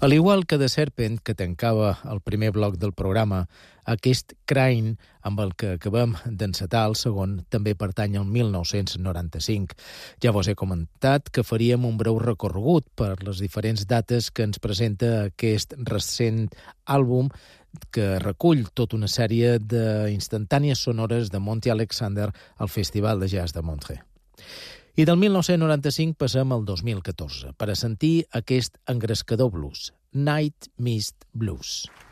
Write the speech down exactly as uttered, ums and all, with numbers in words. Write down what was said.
Al igual que The Serpent, que tancava el primer bloc del programa, aquest Crying, amb el que acabem d'encetar el segon, també pertany al mil nou-cents noranta-cinc. Ja vos he comentat que faríem un breu recorregut per les diferents dates que ens presenta aquest recent àlbum que recull tota una sèrie d'instantànies sonores de Monty Alexander al Festival de Jazz de Montreux. I del mil nou-cents noranta-cinc passem al dos mil catorze per a sentir aquest engrescador blues, Night Mist Blues.